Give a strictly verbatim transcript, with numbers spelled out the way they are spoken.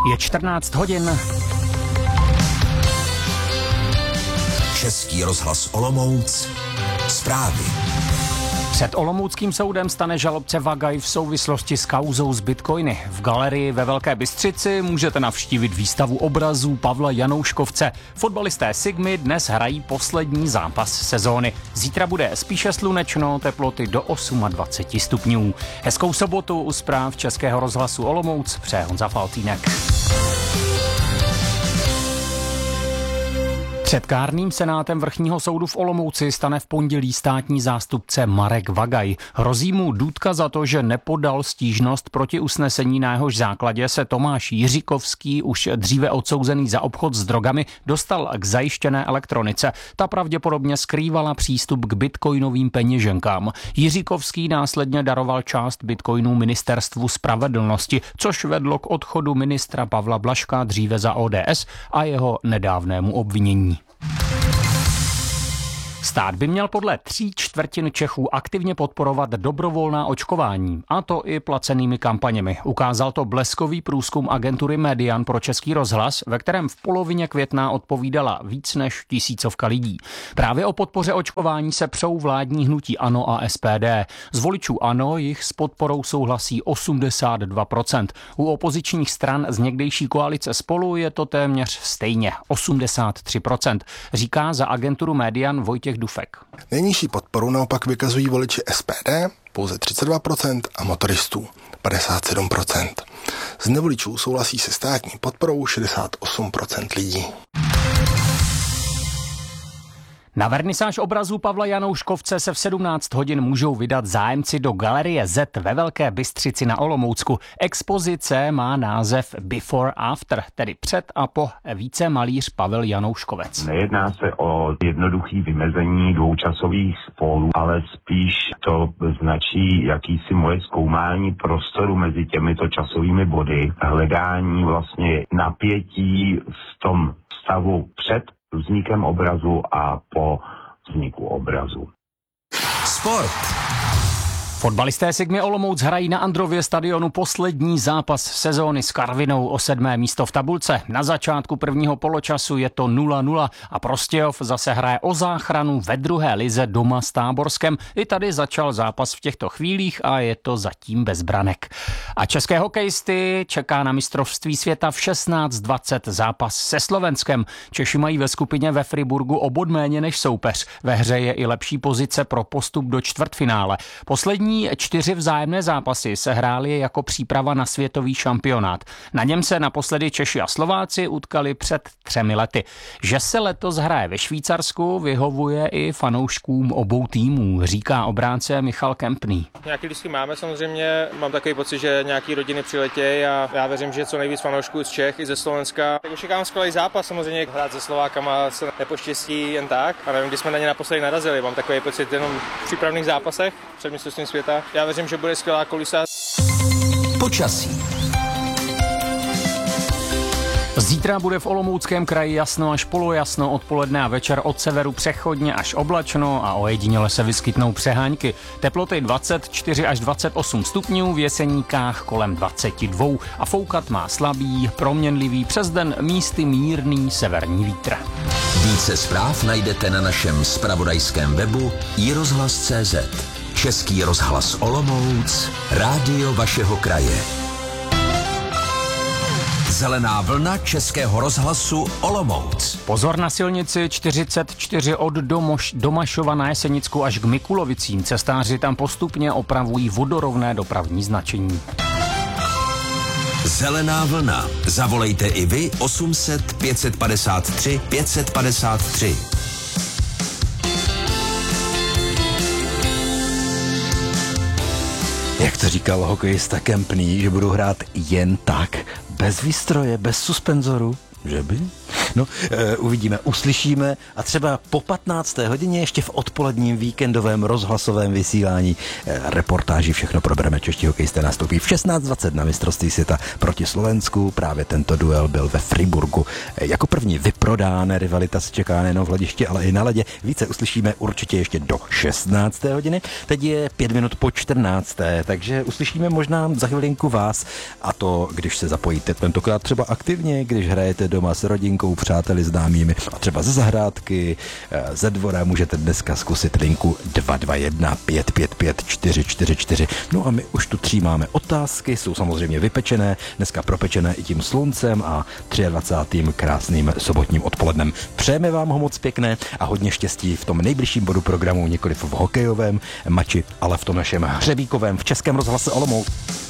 Je čtrnáct hodin. Český rozhlas Olomouc. Zprávy. Před olomouckým soudem stane žalobce Vagaj v souvislosti s kauzou s bitcoiny. V galerii ve Velké Bystřici můžete navštívit výstavu obrazů Pavla Janouškovce. Fotbalisté Sigmy dnes hrají poslední zápas sezóny. Zítra bude spíše slunečno, teploty do dvacet osm stupňů. Hezkou sobotu u zpráv Českého rozhlasu Olomouc přeje Honza Faltýnek. Před kárným senátem Vrchního soudu v Olomouci stane v pondělí státní zástupce Marek Vagaj. Hrozí mu důtka za to, že nepodal stížnost proti usnesení, na jehož základě se Tomáš Jiříkovský, už dříve odsouzený za obchod s drogami, dostal k zajištěné elektronice. Ta pravděpodobně skrývala přístup k bitcoinovým peněženkám. Jiříkovský následně daroval část bitcoinů ministerstvu spravedlnosti, což vedlo k odchodu ministra Pavla Blažka, dříve za O D S, a jeho nedávnému obvinění. Stát by měl podle tří čtvrtin Čechů aktivně podporovat dobrovolná očkování, a to i placenými kampaněmi. Ukázal to bleskový průzkum agentury Median pro Český rozhlas, ve kterém v polovině května odpovídala víc než tisícovka lidí. Právě o podpoře očkování se přou vládní hnutí ANO a S P D. Z voličů ANO jich s podporou souhlasí osmdesát dva procent. U opozičních stran z někdejší koalice Spolu je to téměř stejně, osmdesát tři procent, říká za agenturu Median Vojtěch Dufek. Nejnižší podporu naopak vykazují voliči S P D, pouze třicet dva procent, a motoristů padesát sedm procent. Z nevoličů souhlasí se státní podporou šedesát osm procent lidí. Na vernisáž obrazů Pavla Janouškovce se v sedmnáct hodin můžou vydat zájemci do galerie Z ve Velké Bystřici na Olomoucku. Expozice má název Before After, tedy před a po, více malíř Pavel Janouškovec. Nejedná se o jednoduchý vymezení dvoučasových pólů, ale spíš to značí jakýsi moje zkoumání prostoru mezi těmito časovými body, hledání vlastně napětí v tom stavu před vznikem obrazu a po vzniku obrazu. Sport. Fotbalisté Sigmy Olomouc hrají na Andrově stadionu poslední zápas sezóny s Karvinou o sedmé místo v tabulce. Na začátku prvního poločasu je to nula nula a Prostějov zase hraje o záchranu ve druhé lize doma s Táborskem. I tady začal zápas v těchto chvílích a je to zatím bez branek. A české hokejisty čeká na mistrovství světa v šestnáct dvacet zápas se Slovenskem. Češi mají ve skupině ve Friburgu o bod méně než soupeř. Ve hře je i lepší pozice pro postup do čtvrtfinále. Poslední čtyři vzájemné zápasy se hrály jako příprava na světový šampionát. Na něm se naposledy Češi a Slováci utkali před třemi lety. Že se letos hraje ve Švýcarsku, vyhovuje i fanouškům obou týmů, říká obránce Michal Kempný. Nějaký lístky máme samozřejmě, mám takový pocit, že nějaký rodiny přiletějí a já věřím, že co nejvíc fanoušků z Čech i ze Slovenska. Očekávám skvělý zápas, samozřejmě hrát se Slovákama se nepoštěstí jen tak. A nevím, kdy jsme na ně naposledy narazili, mám takový pocit jenom v přípravných zápasech před mistrovstvím světa. Já věřím, že bude skvělá kulisa. Počasí. Zítra bude v Olomouckém kraji jasno až polojasno, odpoledne a večer od severu přechodně až oblačno a ojediněle se vyskytnou přehánky. Teploty dvacet čtyři až dvacet osm stupňů, v Jeseníkách kolem dvacet dva a foukat má slabý, proměnlivý, přes den místy mírný severní vítr. Více zpráv najdete na našem zpravodajském webu i rozhlas tečka cé zet. Český rozhlas Olomouc, rádio vašeho kraje. Zelená vlna Českého rozhlasu Olomouc. Pozor na silnici čtyřicet čtyři od Domoš, Domašova na Jesenicku až k Mikulovicím. Cestáři tam postupně opravují vodorovné dopravní značení. Zelená vlna. Zavolejte i vy osm set pět padesát tři pět padesát tři. Jak to říkal hokejista Kempný, že budou hrát jen tak, bez výstroje, bez suspenzoru, že by? No, e, uvidíme, uslyšíme a třeba po patnácté hodině ještě v odpoledním víkendovém rozhlasovém vysílání e, reportáži všechno probereme. Čeští hokejisté nastoupí v šestnáct dvacet na mistrovství světa proti Slovensku. Právě tento duel byl ve Friburgu e, jako první vyprodán. Rivalita se čeká nejenom v hledišti, ale i na ledě. Více uslyšíme určitě ještě do šestnácté hodiny. Teď je pět minut po čtrnácté, takže uslyšíme možná za chvilinku vás, a to, když se zapojíte tentokrát třeba aktivně, když hrajete doma s rodinkou, přáteli, známými a třeba ze zahrádky, ze dvora, můžete dneska zkusit linku dva dva jedna pět pět pět čtyři čtyři čtyři. No a my už tu třímáme otázky, jsou samozřejmě vypečené, dneska propečené i tím sluncem a dvacátým třetím krásným sobotním odpolednem. Přejeme vám ho moc pěkné a hodně štěstí v tom nejbližším bodu programu, nikoliv v hokejovém mači, ale v tom našem hřebíkovém v Českém rozhlase Olomouc.